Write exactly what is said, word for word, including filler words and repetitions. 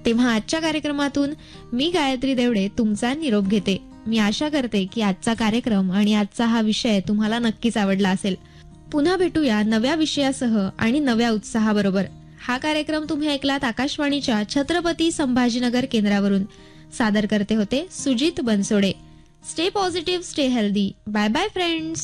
तेव्हा आजच्या कार्यक्रमातून मी गायत्री देवडे तुमचा निरोप घेते. मी आशा करते की आजचा कार्यक्रम आणि आजचा हा विषय तुम्हाला नक्कीच आवडला असेल. पुन्हा भेटूया नव्या विषयासह आणि नव्या उत्साहाबरोबर. हा कार्यक्रम तुम्ही ऐकलात आकाशवाणीच्या छत्रपती संभाजीनगर केंद्रावरून. सादर करते होते Sujit Bansode. Stay positive, stay healthy. Bye bye friends.